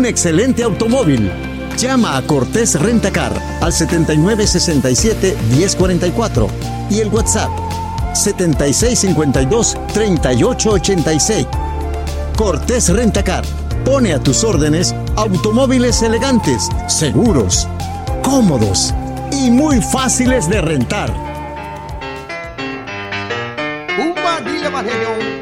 excelente automóvil. Llama a Cortés Rentacar al 7967-1044 y el WhatsApp 7652-3886. Cortés Rentacar pone a tus órdenes automóviles elegantes, seguros, cómodos y muy fáciles de rentar. Uma Vila Região